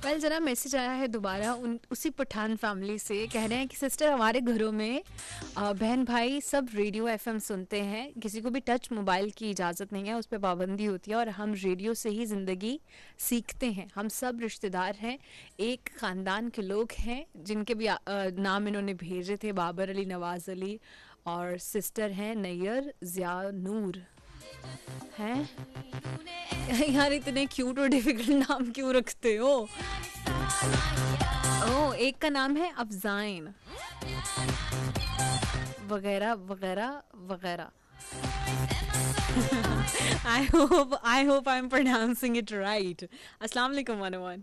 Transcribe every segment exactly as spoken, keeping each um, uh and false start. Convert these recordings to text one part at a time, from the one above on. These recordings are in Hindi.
कल जरा मैसेज आया है दोबारा उन उसी पठान फैमिली से, कह रहे हैं कि सिस्टर हमारे घरों में अ, बहन भाई सब रेडियो एफएम सुनते हैं, किसी को भी टच मोबाइल की इजाज़त नहीं है, उस पर पाबंदी होती है और हम रेडियो से ही ज़िंदगी सीखते हैं। हम सब रिश्तेदार हैं, एक ख़ानदान के लोग हैं जिनके भी आ- अ, नाम इन्होंने भेजे थे, बाबर अली, नवाज़ अली और सिस्टर हैं नैयर ज़िया नूर हैं। यार इतने क्यूट और डिफिकल्ट नाम क्यों रखते हो? ओह, एक का नाम है अफजाइन वगैरह वगैरह वगैरह। I hope I hope I am pronouncing it right. अस्सलाम वालेकुम मनोवन।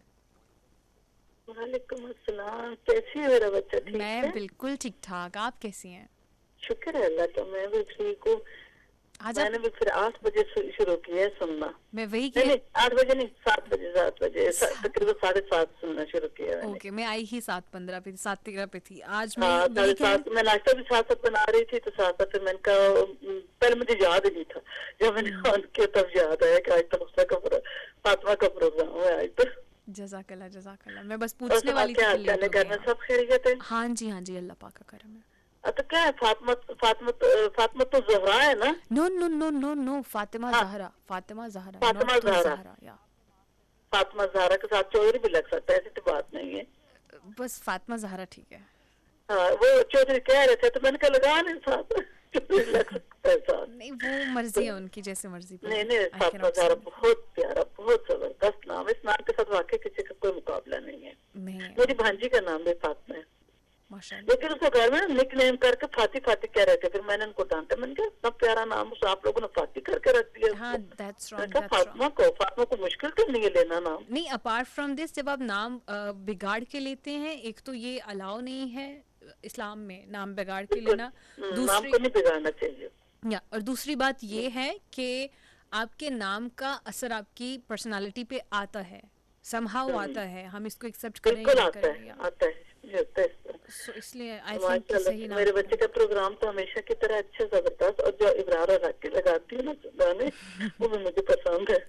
वालेकुम अस्सलाम। कैसी है मेरा बच्चा? ठीक मैं है, बिल्कुल ठीक ठाक, आप कैसी हैं? शुक्र है अल्लाह का, मैं भी ठीक हूँ। आज मैंने आप, भी फिर आठ बजे शु- शुरू किया है सुनना। मैं वही नहीं कह नहीं, आठ बजे नहीं, सात बजे सात बजे सा- सा- तकरीबन साढ़े सात सुनना शुरू किया मैंने। ओके, मैं आई ही सात पंद्रह पे थी, सात तेरह पे थी। आज मैं हाँ, यही साढ़े कह सात। मैं नाश्ता भी साथ साथ बना रही थी तो साथ साथ फिर मैंने कहा उम, पहले मुझे याद ही नहीं था, जब मैंने ऑन किया तब याद आया कि आज तो उसका का प्रो- फातिमा का प्रोग्राम है आज तो। जज़ाकल्लाह जज़ाकल्लाह। मैं बस और पूछने सुना, वाली थी क्या कि हाल चाल लेट है? हो घर गए में आप। सब खैरियत है? हाँ जी हाँ जी, अल्लाह पाक का करम है। अब तो क्या है, फातिमा फातिमा तो फातिमा तो ज़हरा है ना? No no no no no, Fatima हाँ, ज़हरा, फातिमा ज़हरा, फातिमा नॉट तो ज़हरा। ज़हरा या। फातिमा ज़हरा के साथ चौधरी भी लग सकता है, ऐसी तो बात नहीं है। बस फातिमा ज़हरा ठीक है। हाँ, वो चौधरी कह रहे थे तो मैंने कहा लगा नहीं साथ, चौधरी लग सकता है साथ। नहीं, वो तो मर्जी है उनकी, जैसे मर्जी नहीं बोले। नहीं, I can Fatima not Zahra से बहुत प्यारा, बहुत जबरदस्त नाम है। इस नाम के साथ वाकई किसी का कोई मुकाबला नहीं है। नहीं। मेरी भांजी का नाम भी फातिमा है, माशाल्लाह। लेकिन उसको घर में निक नेम करके फाती फाती कह रहे थे। फिर मैंने उनको डांटा, मैंने कहा इतना प्यारा नाम उस आप लोगों ने फाती करके रख दिया हाँ, उसको। दैट्स मैंने रॉन्ग, कहा दैट्स रॉन्ग। फातिमा को फातिमा को मुश्किल तो नहीं है लेना नाम। नहीं, अपार्ट फ्रॉम दिस, जब आप नाम अ, बिगाड़ के लेते हैं, एक तो ये अलाउ नहीं है इस्लाम में नाम बिगाड़ के बिल्कुल, लेना। नाम दूसरी को नहीं बिगाड़ना चाहिए। या और दूसरी बात ये है कि आपके नाम का असर आपकी पर्सनालिटी पे आता है, समहाउ आता है, हम इसको एक्सेप्ट करें या बिल्कुल ना आता करें है, या। आता है, ये होता है इस तरह। सो इसलिए आई थिंक कि सही माशाल्लाह नाम मेरे पे बच्चे नाम। का प्रोग्राम तो हमेशा की तरह अच्छा जबरदस्त, और जो इब्रार और राकी लगाती है ना गाने, वो भी मुझे पसंद है।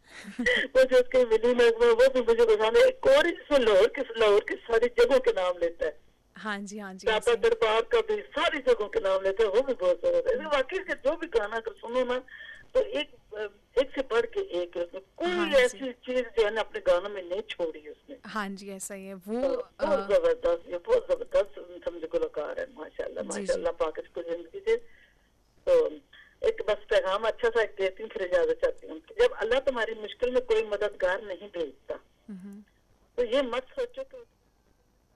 वो जो उसके मिली नगमा, वो भी मुझे पसंद है। एक और है जिसमें लाहौर के लाहौर की सारी जगहों के नाम लेता है, हाँ जी हाँ जी, दादा ऐसे ही। दरबार का भी सारी जगहों के नाम लेते हैं, वो भी बहुत जबरदस्त है। वाकई से जो भी गाना अगर सुनो ना तो एक एक से बढ़ के एक है, उसमें हाँ कोई जी ऐसी चीज जो है ना अपने गानों में नहीं छोड़ी उसने। हाँ जी, ऐसा ही है वो। तो बहुत अ, जबरदस्त, ये बहुत जबरदस्त समझ गुलकार है। माशाल्लाह जी जी। माशाल्लाह, पाक इसको जिंदगी दे। तो एक बस पैगाम अच्छा सा एक देती हूँ, फिर इजाजत चाहती हूँ। जब अल्लाह तुम्हारी मुश्किल में कोई मददगार नहीं भेजता हम्म। तो ये मत सोचो कि